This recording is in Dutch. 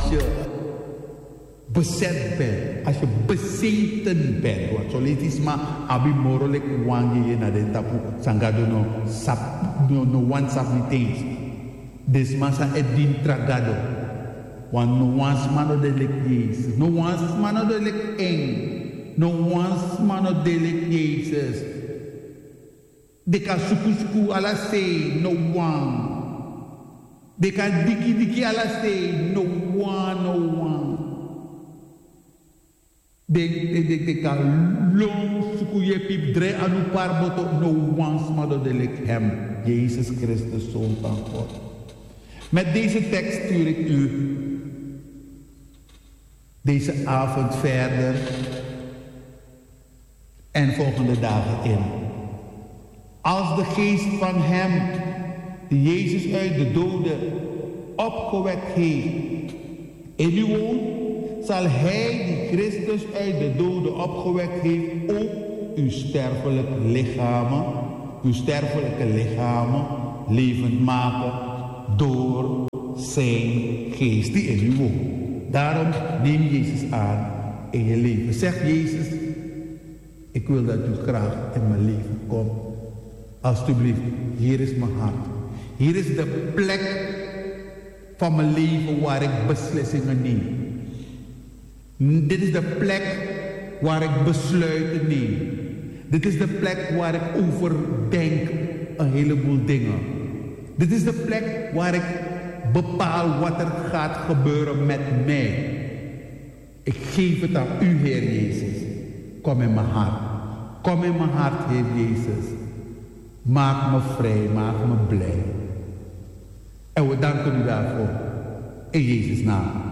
je bezet bent, als je bezeten bent, want zo lees is maar abi morolek wangi je na den tapu sangado no one sap ni things. Des masa edin tragado. Want no one's mano de lek Jezus, no one's mano de lek eng, no one's mano de lek Jezus. De kan suku ala say no one. De kan diki ala say no one. De kan long suku je pip dre anu parboto no one's mano de lek hem, Jezus Christus, Zoon van God. Met deze tekst stuur ik u deze avond verder en volgende dagen in. Als de geest van hem, die Jezus uit de doden opgewekt heeft, in u woont, zal hij die Christus uit de doden opgewekt heeft ook uw sterfelijke lichamen levend maken door zijn geest die in u woont. Daarom neem Jezus aan in je leven. Zeg Jezus, ik wil dat u graag in mijn leven komt. Alsjeblieft, hier is mijn hart. Hier is de plek van mijn leven waar ik beslissingen neem. Dit is de plek waar ik besluiten neem. Dit is de plek waar ik over denk een heleboel dingen. Dit is de plek waar ik bepaal wat er gaat gebeuren met mij. Ik geef het aan u, Heer Jezus. Kom in mijn hart. Kom in mijn hart, Heer Jezus. Maak me vrij, maak me blij. En we danken u daarvoor. In Jezus' naam.